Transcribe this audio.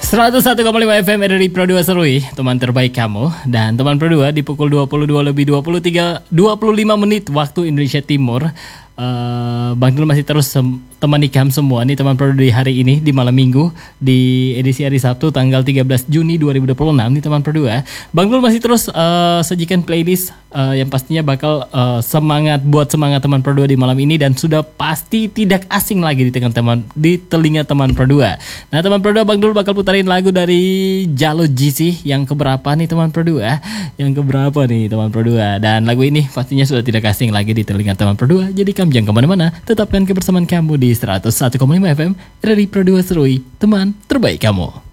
101,5 FM RRI Pro 2 Serui, teman terbaik kamu. Dan teman Pro 2 di pukul 22 lebih 25 menit waktu Indonesia Timur. Bang Dul masih terus temani kamu semua nih teman Pro di hari ini, di malam minggu, di edisi hari Sabtu tanggal 13 Juni 2026 nih teman Pro 2. Bang Dul masih terus sajikan playlist yang pastinya bakal semangat teman Pro 2 di malam ini, dan sudah pasti tidak asing lagi di telinga teman Pro 2. Nah teman Pro 2, Bang Dul bakal putarin lagu dari Jalo GC yang keberapa nih teman Pro 2? Yang keberapa nih teman Pro 2? Dan lagu ini pastinya sudah tidak asing lagi di telinga teman Pro 2. Jadi kamu jangan kemana-mana, tetapkan kebersamaan kamu di 101,5 FM RRI Pro 2 Serui, teman terbaik kamu.